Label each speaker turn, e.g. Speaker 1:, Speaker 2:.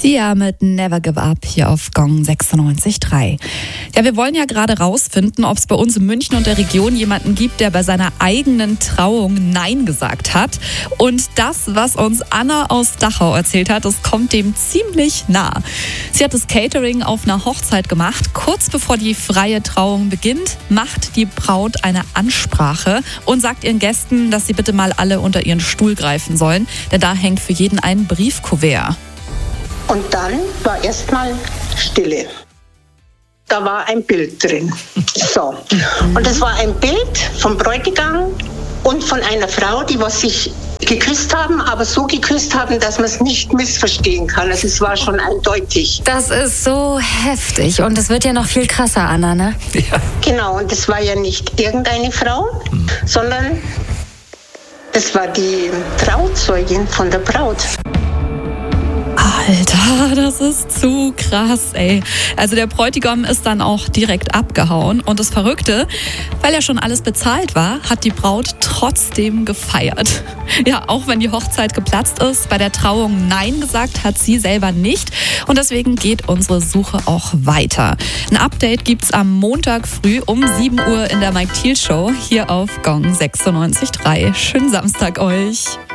Speaker 1: Sia mit Never Give Up hier auf Gong 96.3. Ja, wir wollen ja gerade rausfinden, ob es bei uns in München und der Region jemanden gibt, der bei seiner eigenen Trauung Nein gesagt hat. Und das, was uns Anna aus Dachau erzählt hat, das kommt dem ziemlich nah. Sie hat das Catering auf einer Hochzeit gemacht. Kurz bevor die freie Trauung beginnt, macht die Braut eine Ansprache und sagt ihren Gästen, dass sie bitte mal alle unter ihren Stuhl greifen sollen, denn da hängt für jeden ein Briefkuvert.
Speaker 2: Und dann war erstmal Stille. Da war ein Bild drin. So. Und es war ein Bild vom Bräutigam und von einer Frau, die was sich geküsst haben, aber so geküsst haben, dass man es nicht missverstehen kann. Also es war schon eindeutig.
Speaker 3: Das ist so heftig und es wird ja noch viel krasser, Anna, ne?
Speaker 2: Ja. Genau, und es war ja nicht irgendeine Frau, sondern es war die Trauzeugin von der Braut.
Speaker 1: Alter, das ist zu krass, ey. Also der Bräutigam ist dann auch direkt abgehauen. Und das Verrückte, weil ja schon alles bezahlt war, hat die Braut trotzdem gefeiert. Ja, auch wenn die Hochzeit geplatzt ist, bei der Trauung Nein gesagt hat sie selber nicht. Und deswegen geht unsere Suche auch weiter. Ein Update gibt's am Montag früh um 7 Uhr in der Mike Thiel Show hier auf Gong 96.3. Schönen Samstag euch.